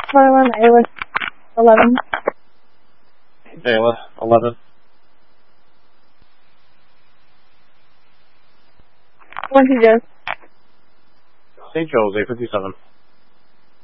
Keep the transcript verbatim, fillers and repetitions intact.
Marlon, Ayla eleven. Ayla eleven. One to Joe. Saint Joe's eight fifty-seven.